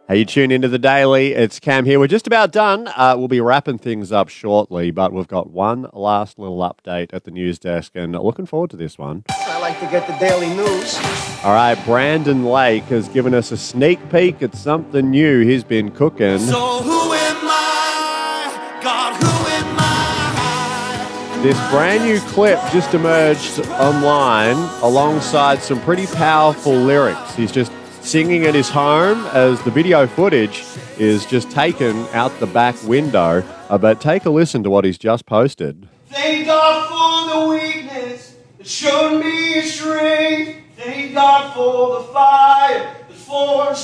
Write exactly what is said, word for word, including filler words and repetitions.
Hey, you tune into the Daily. It's Cam here. We're just about done. Uh, we'll be wrapping things up shortly, but we've got one last little update at the news desk, and looking forward to this one. I like to get the daily news. All right, Brandon Lake has given us a sneak peek at something new he's been cooking. So who am I? God, who am I? This brand new clip just emerged online alongside some pretty powerful lyrics. He's just singing at his home as the video footage is just taken out the back window. Uh, but take a listen to what he's just posted. Thank God for the weakness that showed me strength. Thank God for the fire that forged